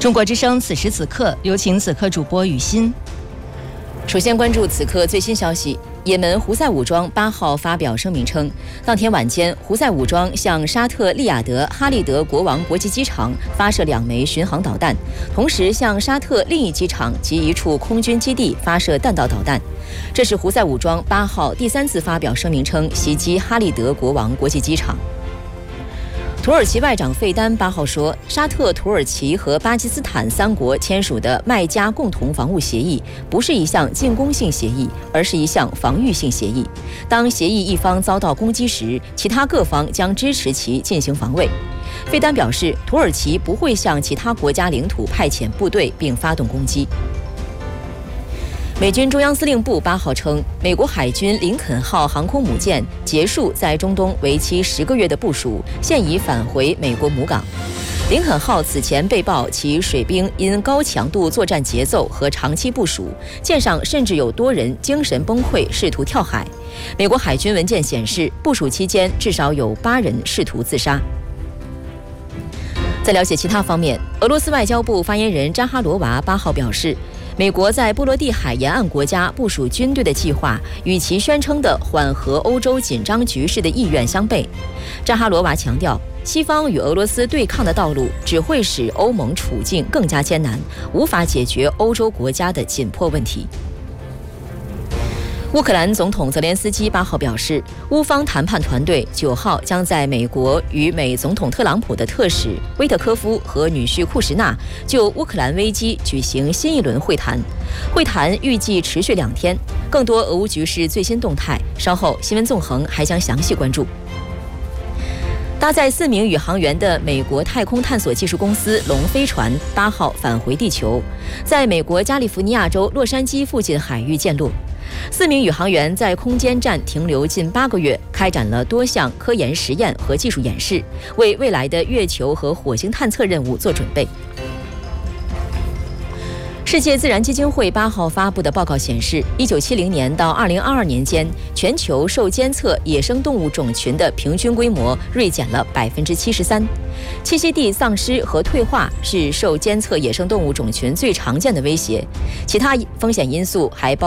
中国之声此时此刻，有请此刻主播雨欣。 首先关注此刻最新消息。也门胡塞武装8号发表声明称，当天晚间，胡塞武装向沙特利雅得哈利德国王国际机场发射2枚巡航导弹，同时向沙特另一机场及一处空军基地发射弹道导弹。这是胡塞武装8号第3次发表声明称袭击哈利德国王国际机场。土耳其外长费丹8号说，沙特、土耳其和巴基斯坦3国签署的麦加共同防务协议不是一项进攻性协议，而是一项防御性协议。当协议一方遭到攻击时，其他各方将支持其进行防卫。费丹表示，土耳其不会向其他国家领土派遣部队并发动攻击。美军中央司令部8号称，美国海军林肯号航空母舰结束在中东为期10个月的部署，现已返回美国母港。林肯号此前被曝其水兵因高强度作战节奏和长期部署，舰上甚至有多人精神崩溃，试图跳海。美国海军文件显示，部署期间至少有8人试图自杀。在了解其他方面，俄罗斯外交部发言人扎哈罗娃8号表示，美国在波罗的海沿岸国家部署军队的计划与其宣称的缓和欧洲紧张局势的意愿相悖。扎哈罗娃强调，西方与俄罗斯对抗的道路只会使欧盟处境更加艰难，无法解决欧洲国家的紧迫问题。乌克兰总统泽连斯基8号表示，乌方谈判团队9号将在美国与美总统特朗普的特使威特科夫和女婿库什纳就乌克兰危机举行新一轮会谈，会谈预计持续2天。更多俄乌局势最新动态，稍后新闻纵横还将详细关注。搭载4名宇航员的美国太空探索技术公司龙飞船8号返回地球，在美国加利福尼亚州洛杉矶附近海域降落。4名宇航员在空间站停留近8个月，开展了多项科研实验和技术演示，为未来的月球和火星探测任务做准备。世界自然基金会8号发布的报告显示，1970年到2022年间，全球受监测野生动物种群的平均规模锐减了73%。栖息地丧失和退化是受监测野生动物种群最常见的威胁，其他风险因素还包括